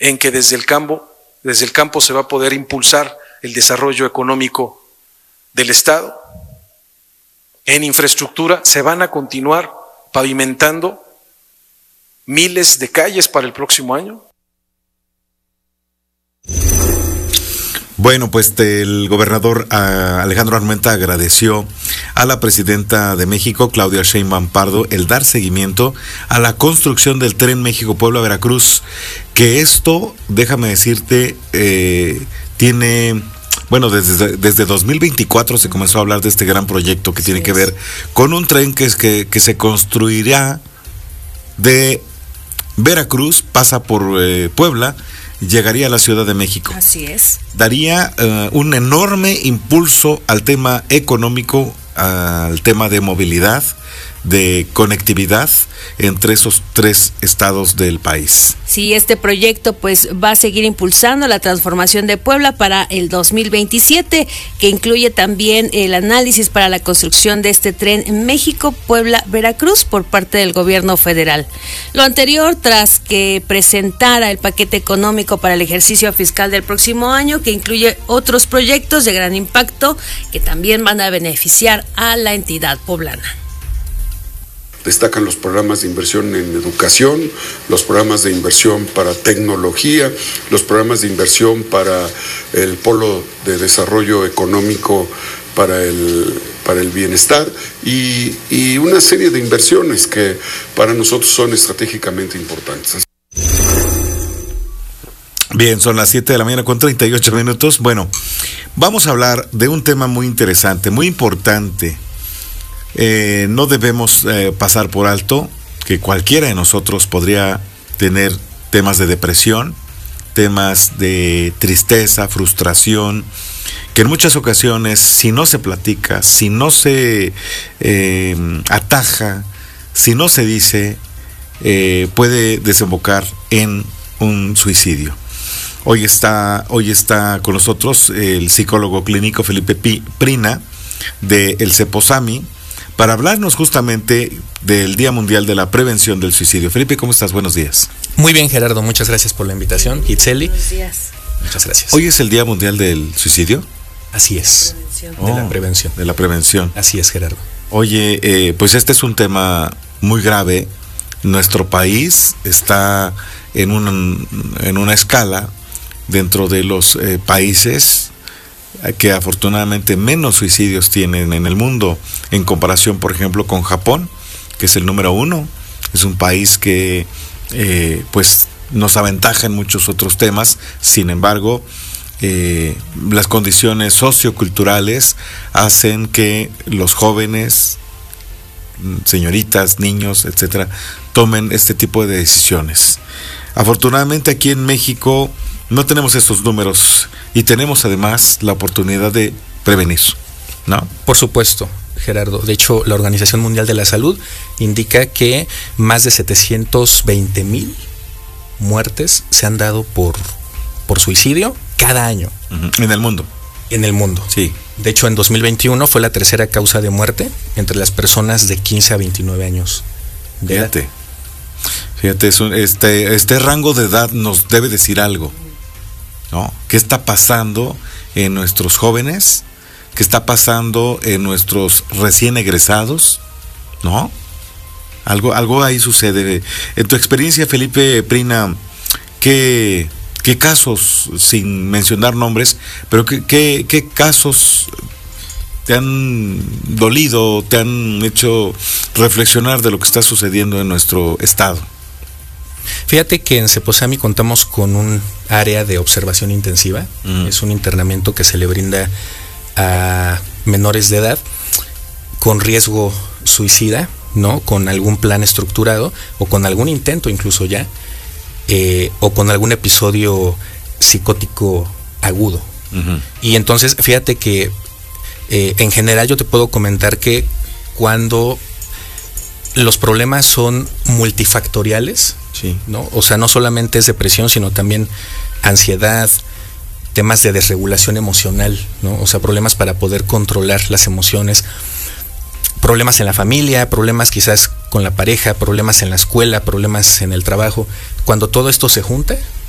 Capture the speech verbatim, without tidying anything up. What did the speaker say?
en que desde el campo, desde el campo se va a poder impulsar el desarrollo económico del Estado. En infraestructura se van a continuar pavimentando miles de calles para el próximo año. Bueno, pues el gobernador uh, Alejandro Armenta agradeció a la presidenta de México, Claudia Sheinbaum Pardo, el dar seguimiento a la construcción del tren México-Puebla-Veracruz, que esto, déjame decirte, eh, tiene... Bueno, desde, desde dos mil veinticuatro se comenzó a hablar de este gran proyecto que sí tiene es. que ver con un tren que, es que, que se construirá de Veracruz, pasa por eh, Puebla, llegaría a la Ciudad de México. Así es. Daría uh, un enorme impulso al tema económico, al tema de movilidad, de conectividad entre esos tres estados del país. Sí, este proyecto pues va a seguir impulsando la transformación de Puebla para el dos mil veintisiete, que incluye también el análisis para la construcción de este tren México-Puebla-Veracruz por parte del gobierno federal. Lo anterior tras que presentara el paquete económico para el ejercicio fiscal del próximo año, que incluye otros proyectos de gran impacto que también van a beneficiar a la entidad poblana. Destacan los programas de inversión en educación, los programas de inversión para tecnología, los programas de inversión para el polo de desarrollo económico para el, para el bienestar y, y una serie de inversiones que para nosotros son estratégicamente importantes. Bien, son las siete de la mañana con treinta y ocho minutos. Bueno, vamos a hablar de un tema muy interesante, muy importante. Eh, no debemos eh, pasar por alto que cualquiera de nosotros podría tener temas de depresión, temas de tristeza, frustración, que en muchas ocasiones, si no se platica, si no se eh, ataja, si no se dice, eh, puede desembocar en un suicidio. Hoy está, hoy está con nosotros el psicólogo clínico Felipe Prina de el CEPOSAMI, para hablarnos justamente del Día Mundial de la Prevención del Suicidio. Felipe, ¿cómo estás? Buenos días. Muy bien, Gerardo, muchas gracias por la invitación. Itzeli. Buenos días. Muchas gracias. ¿Hoy es el Día Mundial del Suicidio? Así es. Prevención. De oh, la prevención. De la prevención. Así es, Gerardo. Oye, eh, pues este es un tema muy grave. Nuestro país está en, un, en una escala dentro de los eh, países que afortunadamente menos suicidios tienen en el mundo, en comparación, por ejemplo, con Japón, que es el número uno. Es un país que eh, pues nos aventaja en muchos otros temas. Sin embargo, eh, las condiciones socioculturales hacen que los jóvenes, señoritas, niños, etcétera, tomen este tipo de decisiones. Afortunadamente aquí en México no tenemos esos números y tenemos además la oportunidad de prevenir, ¿no? Por supuesto, Gerardo. De hecho, la Organización Mundial de la Salud indica que más de setecientos veinte mil muertes se han dado por, por suicidio cada año. Uh-huh. En el mundo. En el mundo. Sí. De hecho, en dos mil veintiuno fue la tercera causa de muerte entre las personas de quince a veintinueve años de Fíjate. edad. Fíjate, eso, este, este rango de edad nos debe decir algo, ¿no? ¿Qué está pasando en nuestros jóvenes? ¿Qué está pasando en nuestros recién egresados? ¿No? Algo, algo ahí sucede. En tu experiencia, Felipe Prina, ¿qué, qué casos, sin mencionar nombres, pero qué, qué, qué casos te han dolido, te han hecho reflexionar de lo que está sucediendo en nuestro estado? Fíjate que en CEPOSAMI contamos con un área de observación intensiva. Mm. Es un internamiento que se le brinda a menores de edad con riesgo suicida, ¿no? Con algún plan estructurado o con algún intento incluso ya, eh, o con algún episodio psicótico agudo. Uh-huh. Y entonces, fíjate que eh, en general yo te puedo comentar que cuando los problemas son multifactoriales, sí, ¿no? O sea, no solamente es depresión, sino también ansiedad, temas de desregulación emocional, ¿no? O sea, problemas para poder controlar las emociones, problemas en la familia, problemas quizás con la pareja, problemas en la escuela, problemas en el trabajo. Cuando todo esto se junta,